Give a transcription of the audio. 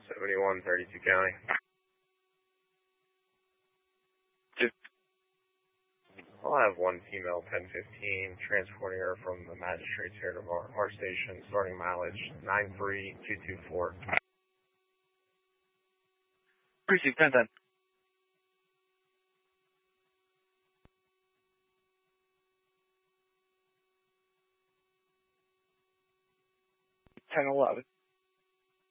7132 County. I'll have one female 1015 transporting her from the magistrates here to our station, starting mileage 93224. Precinct 1010. 1011.